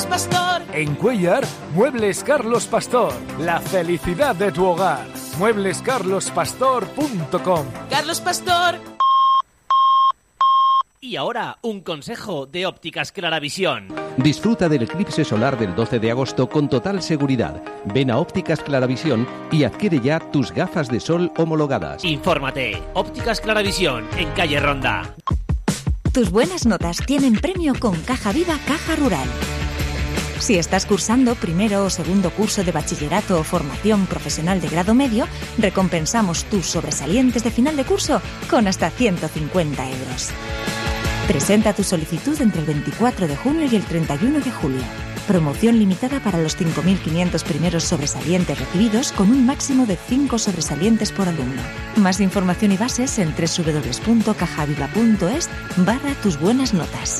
Carlos Pastor. En Cuéllar, Muebles Carlos Pastor. La felicidad de tu hogar. mueblescarlospastor.com. Carlos Pastor. Y ahora, un consejo de Ópticas Claravisión. Disfruta del eclipse solar del 12 de agosto con total seguridad. Ven a Ópticas Claravisión y adquiere ya tus gafas de sol homologadas. Infórmate. Ópticas Claravisión, en calle Ronda. Tus buenas notas tienen premio con Caja Viva Caja Rural. Si estás cursando primero o segundo curso de bachillerato o formación profesional de grado medio, recompensamos tus sobresalientes de final de curso con hasta 150 euros. Presenta tu solicitud entre el 24 de junio y el 31 de julio. Promoción limitada para los 5.500 primeros sobresalientes recibidos con un máximo de 5 sobresalientes por alumno. Más información y bases en www.cajaviva.es/tus buenas notas.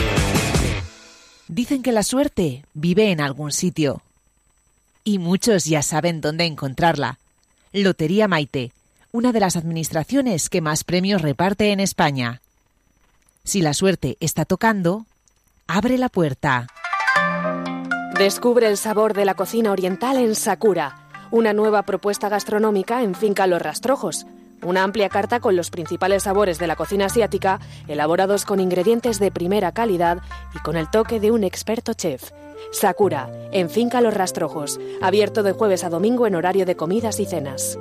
Dicen que la suerte vive en algún sitio. Y muchos ya saben dónde encontrarla. Lotería Maite, una de las administraciones que más premios reparte en España. Si la suerte está tocando, abre la puerta. Descubre el sabor de la cocina oriental en Sakura, una nueva propuesta gastronómica en Finca Los Rastrojos. Una amplia carta con los principales sabores de la cocina asiática, elaborados con ingredientes de primera calidad y con el toque de un experto chef. Sakura, en Finca Los Rastrojos, abierto de jueves a domingo en horario de comidas y cenas.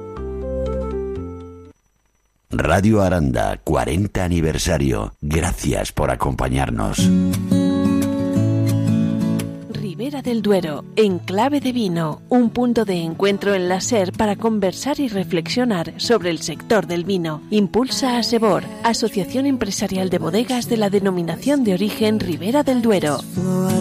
Radio Aranda, 40 aniversario. Gracias por acompañarnos. Ribera del Duero, enclave de vino, un punto de encuentro en la SER para conversar y reflexionar sobre el sector del vino. Impulsa Asebor, Asociación Empresarial de Bodegas de la Denominación de Origen Ribera del Duero.